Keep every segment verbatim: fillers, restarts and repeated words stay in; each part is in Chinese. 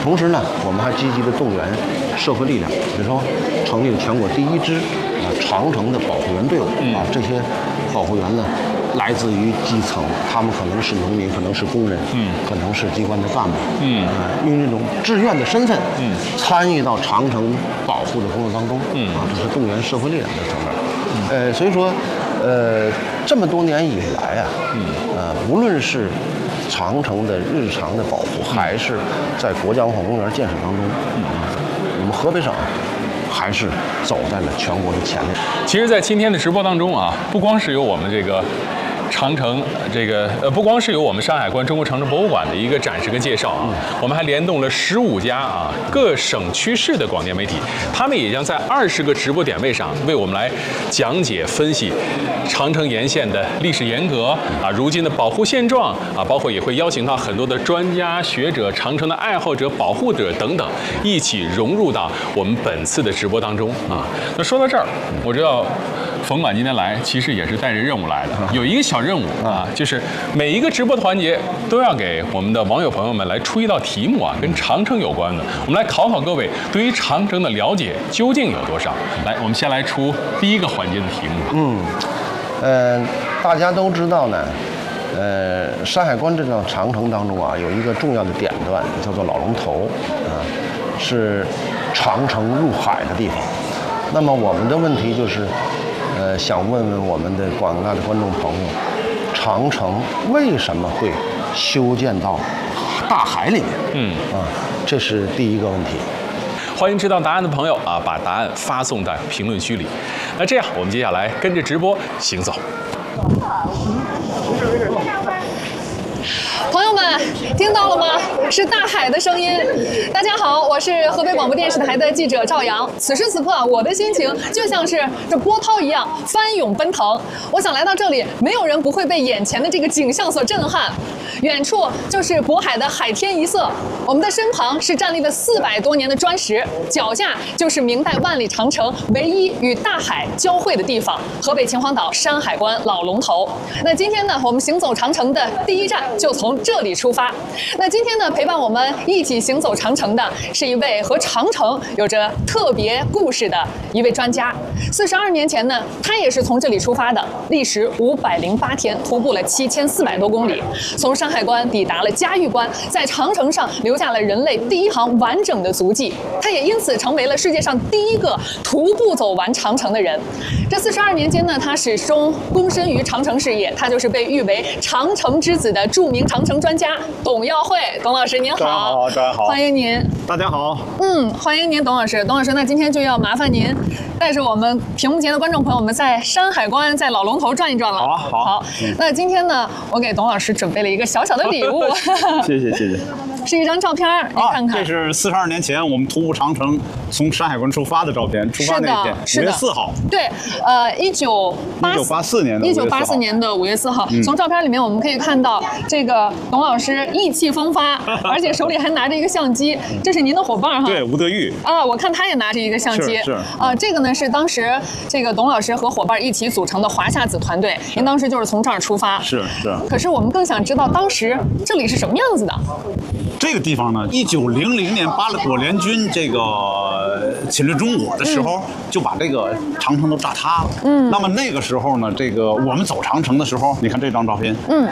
同时呢，我们还积极的动员社会力量，比如说成立了全国第一支啊长城的保护员队伍啊，这些保护员呢。来自于基层，他们可能是农民，可能是工人，嗯，可能是机关的干部，嗯，呃、用这种志愿的身份，嗯，参与到长城保护的工作当中，嗯，啊，这是动员社会力量的层面，嗯，呃，所以说，呃，这么多年以来啊，嗯，呃，无论是长城的日常的保护，还是在国家文化公园建设当中，嗯，我们河北省。还是走在了全国的前列。 其实，在今天的直播当中啊，不光是有我们这个长城，这个呃，不光是有我们山海关中国长城博物馆的一个展示跟介绍啊，嗯、我们还联动了十五家啊各省区市的广电媒体，他们也将在二十个直播点位上为我们来讲解分析长城沿线的历史沿革啊，如今的保护现状啊，包括也会邀请到很多的专家学者、长城的爱好者、保护者等等，一起融入到我们本次的直播当中啊。那说到这儿，我知道冯管今天来其实也是带着任务来的，有一个小任务啊，就是每一个直播的环节都要给我们的网友朋友们来出一道题目啊，跟长城有关的。我们来考考各位对于长城的了解究竟有多少？来，我们先来出第一个环节的题目。 嗯。呃，大家都知道呢，呃，山海关这条长城当中啊，有一个重要的点段叫做老龙头，啊，是长城入海的地方。那么我们的问题就是，呃，想问问我们的广大的观众朋友，长城为什么会修建到大海里面？嗯，啊，这是第一个问题。 欢迎知道答案的朋友啊，把答案发送到评论区里。那这样，我们接下来跟着直播行走。 朋友们，听到了吗？是大海的声音。大家好，我是河北广播电视台的记者赵阳。此时此刻，我的心情就像是这波涛一样翻涌奔腾。我想来到这里，没有人不会被眼前的这个景象所震撼。远处就是渤海的海天一色，我们的身旁是站立了四百多年的砖石，脚下就是明代万里长城唯一与大海交汇的地方——河北秦皇岛山海关老龙头。那今天呢，我们行走长城的第一站就从这里出发。那今天呢，陪伴我们一起行走长城的是一位和长城有着特别故事的一位专家。四十二年前呢，他也是从这里出发的，历时五百零八天，徒步了七千四百多公里，从山海关抵达了嘉峪关，在长城上留下了人类第一行完整的足迹。他也因此成为了世界上第一个徒步走完长城的人。这四十二年间呢，他始终躬身于长城事业，他就是被誉为长城之子的著名长城专家董耀慧。董老师您好。 大家好，大家好， 欢迎您。 大家好。 嗯，欢迎您，董老师。董老师，那今天就要麻烦您带着我们屏幕前的观众朋友们在山海关、在老龙头转一转了。 好啊，好。 好，嗯、那今天呢，我给董老师准备了一个小小的礼物。 谢谢，谢谢。 是一张照片，你看看。 啊、这是四十二年前我们徒步长城从山海关出发的照片，出发那天，五月四号。 对，呃，一九一九八四年的一九八四年的五月四号。嗯、从照片里面我们可以看到，这个董老师意气风发，而且手里还拿着一个相机，这是您的伙伴哈。 对，吴德玉。 啊，我看他也拿着一个相机。 是。是啊，这个呢是当时这个董老师和伙伴一起组成的华夏子团队，您当时就是从这儿出发。 是是。 可是我们更想知道当时这里是什么样子的。 这个地方呢，一九零零年八国联军这个侵略中国的时候，嗯、就把这个长城都炸塌了。嗯，那么那个时候呢，这个我们走长城的时候，你看这张照片。嗯。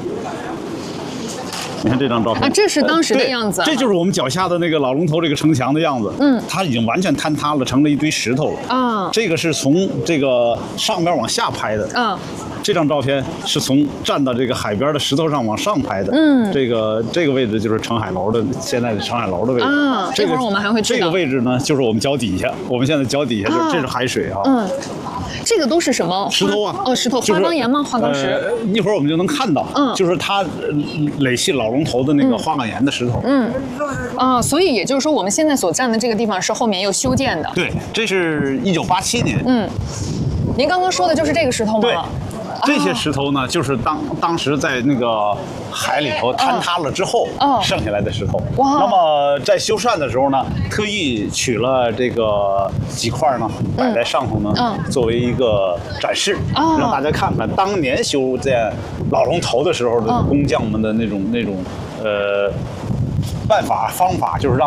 你看这张照片啊，这是当时的样子。 这就是我们脚下的那个老龙头这个城墙的样子。嗯，它已经完全坍塌了，成了一堆石头了。啊，这个是从这个上边往下拍的。嗯。这张照片是从站到这个海边的石头上往上拍的。嗯，这个这个位置就是澄海楼的现在的澄海楼的位置。 啊，这会儿我们还会知道。 这个位置呢，就是我们脚底下，我们现在脚底下就这是海水啊。 嗯，这个都是什么？ 石头啊。 哦，石头，花岗岩吗？花岗石。 呃，一会儿我们就能看到。嗯，就是它垒系老龙头的那个花岗岩的石头。嗯， 啊，所以也就是说，我们现在所站的这个地方是后面又修建的。 对，这是一九八七年。嗯， 您刚刚说的就是这个石头吗？ 对。这些石头呢，就是当当时在那个海里头坍塌了之后剩下来的石头。哇！那么在修缮的时候呢，特意取了这个几块呢，摆在上头呢，作为一个展示，让大家看看当年修建老龙头的时候的工匠们的那种那种呃办法方法，就是让。